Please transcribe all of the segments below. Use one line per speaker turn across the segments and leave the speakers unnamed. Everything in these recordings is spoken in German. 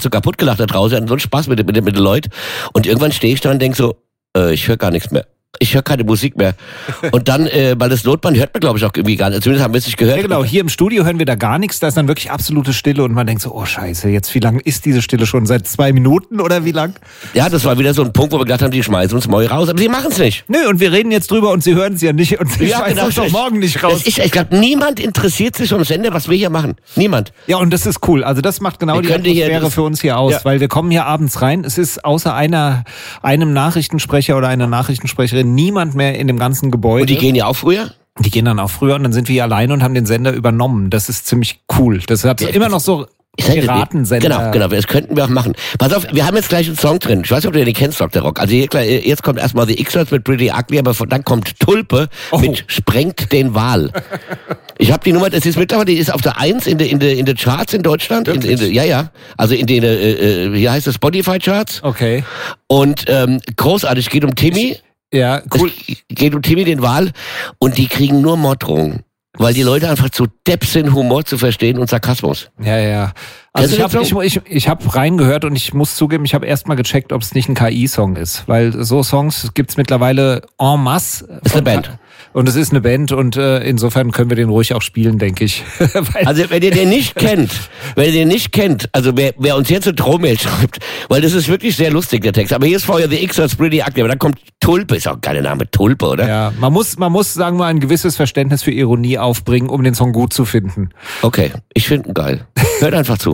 so kaputt gelacht da draußen, hatten so einen Spaß mit den Leuten. Und irgendwann stehe ich da und denke so, ich höre gar nichts mehr. Ich höre keine Musik mehr. Und dann, weil das Notband hört man, glaube ich, auch irgendwie gar nicht. Zumindest haben wir es nicht gehört.
Ja, genau. Hier im Studio hören wir da gar nichts. Da ist dann wirklich absolute Stille und man denkt so, oh Scheiße, jetzt wie lang ist diese Stille schon? Seit 2 Minuten oder wie lang?
Ja, das war wieder so ein Punkt, wo wir gedacht haben, die schmeißen uns morgen raus. Aber sie machen es nicht.
Nö, und wir reden jetzt drüber und sie hören es ja nicht und sie schmeißen uns doch morgen nicht raus.
Ich glaube, niemand interessiert sich um Sender, was wir hier machen. Niemand.
Ja, und das ist cool. Also das macht genau die Atmosphäre für uns hier aus, weil wir kommen hier abends rein. Es ist außer einem Nachrichtensprecher oder einer Nachrichtensprecherin niemand mehr in dem ganzen Gebäude.
Und die gehen ja auch früher?
Die gehen dann auch früher und dann sind wir hier alleine und haben den Sender übernommen. Das ist ziemlich cool. Das hat immer noch so Piratensender.
Genau, das könnten wir auch machen. Pass auf, wir haben jetzt gleich einen Song drin. Ich weiß nicht, ob du den kennst, Dr. Rock. Also jetzt kommt erstmal The X-Lords mit Pretty Ugly, aber dann kommt Tulpe mit Sprengt den Wal. Ich habe die Nummer, das ist mittlerweile, die ist auf der 1 in den Charts in Deutschland. Also in den, hier heißt es Spotify-Charts.
Okay.
Und großartig, geht um Timmy.
Ja, cool.
Es geht um Timmy den Wal und die kriegen nur Morddrohungen. Weil die Leute einfach zu depp sind, Humor zu verstehen und Sarkasmus.
Ja. Also ich hab reingehört und ich muss zugeben, ich habe erst mal gecheckt, ob es nicht ein KI-Song ist. Weil so Songs gibt's mittlerweile en masse.
Ist eine Band.
Und es ist eine Band und insofern können wir den ruhig auch spielen, denke ich.
Also wenn ihr den nicht kennt, also wer uns jetzt eine Drohmail schreibt, weil das ist wirklich sehr lustig, der Text. Aber hier ist vorher The X-Lords Pretty Ugly, aber dann kommt Tulpe, ist auch ein geiler Name, Tulpe, oder?
Ja, man muss, sagen wir, ein gewisses Verständnis für Ironie aufbringen, um den Song gut zu finden.
Okay, ich finde ihn geil. Hört einfach zu.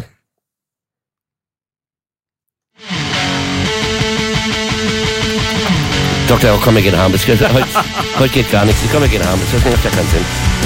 Dr. Komm, wir gehen haben. Heute geht gar nichts. Komm, wir gehen haben. Das macht ja keinen Sinn.